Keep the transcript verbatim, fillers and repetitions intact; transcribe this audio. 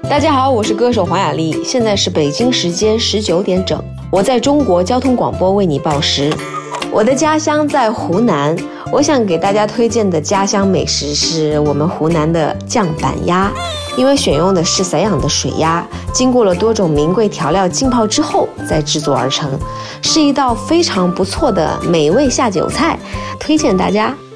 大家好，我是歌手黄雅莉，现在是北京时间十九点整，我在中国交通广播为你报时。我的家乡在湖南，我想给大家推荐的家乡美食是我们湖南的酱板鸭，因为选用的是散养的水鸭，经过了多种名贵调料浸泡之后再制作而成，是一道非常不错的美味下酒菜，推荐大家